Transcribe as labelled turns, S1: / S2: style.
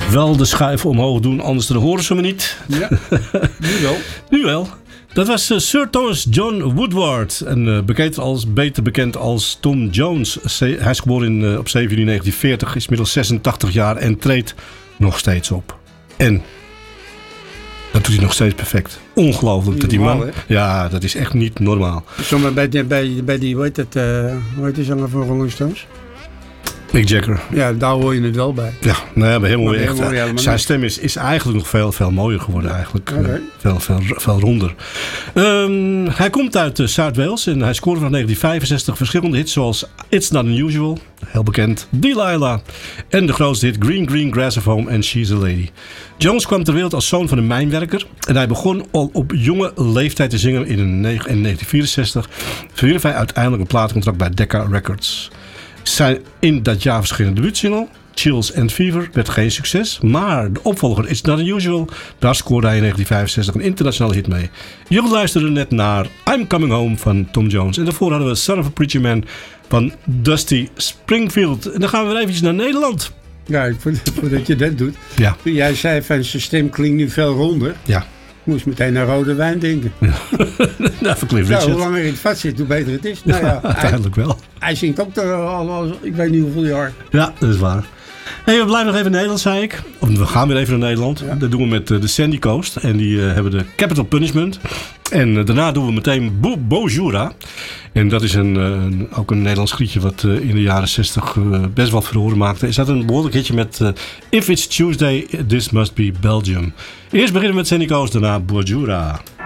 S1: Wel de schuiven omhoog doen, anders dan horen ze me niet.
S2: Ja, nu wel.
S1: Nu wel. Dat was Sir Thomas John Woodward. En beter bekend als Tom Jones. Hij is geboren op 7 juni 1940. Is inmiddels 86 jaar en treedt nog steeds op. En dat doet hij nog steeds perfect. Ongelooflijk dat die man...
S2: Hè?
S1: Ja, dat is echt niet normaal.
S2: Zomaar bij die, hoe heet die zanger van Rolling Stones?
S1: Mick Jagger.
S2: Ja, daar hoor je het wel bij.
S1: Ja, nou ja, bij hem hoor je echt...
S2: Ja,
S1: zijn stem is eigenlijk nog veel mooier geworden eigenlijk.
S2: Okay.
S1: Veel ronder. Hij komt uit Zuid-Wales en hij scoorde van 1965 verschillende hits zoals It's Not Unusual, heel bekend, Delilah en de grootste hit Green Green Grass of Home en She's a Lady. Jones kwam ter wereld als zoon van een mijnwerker en hij begon al op jonge leeftijd te zingen in 1964. Verwierf hij uiteindelijk een platencontract bij Decca Records. Zijn in dat jaar verschillende debuutsingle Chills and Fever werd geen succes, maar de opvolger It's Not Unusual, daar scoorde hij in 1965 een internationale hit mee. Jullie luisterden net naar I'm Coming Home van Tom Jones en daarvoor hadden we Son of a Preacher Man van Dusty Springfield. En dan gaan we weer eventjes naar Nederland.
S2: Ja, voordat je dat doet.
S1: Ja.
S2: Jij zei van zijn stem klinkt nu veel ronder.
S1: Ja.
S2: Ik moest meteen naar rode wijn denken.
S1: Ja. Nou, van Cliff Richard.
S2: Hoe langer in het vat zit, hoe beter het is. Nou ja,
S1: uiteindelijk wel.
S2: Hij zingt ook al ik weet niet hoeveel jaar.
S1: Ja, dat is waar. Hey, we blijven nog even in Nederland, zei ik. Of we gaan weer even naar Nederland. Ja. Dat doen we met de Sandy Coast. En die hebben de Capital Punishment. En daarna doen we meteen Bojura. En dat is ook een Nederlands grietje wat in de jaren 60 best wat verhoren maakte. Is dat een behoorlijk hitje met If It's Tuesday, This Must Be Belgium. Eerst beginnen we met Sandy Coast, daarna Bojura.